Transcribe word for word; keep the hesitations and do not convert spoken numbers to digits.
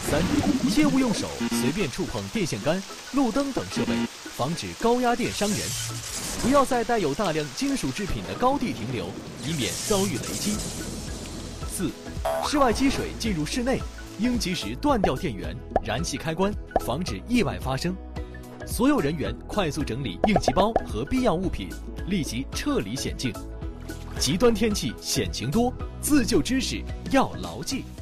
三、切勿用手随便触碰电线杆、路灯等设备，防止高压电伤人。不要在带有大量金属制品的高地停留，以免遭遇雷击。四、室外积水进入室内，应及时断掉电源、燃气开关，防止意外发生。所有人员快速整理应急包和必要物品，立即撤离险境。极端天气险情多，自救知识要牢记。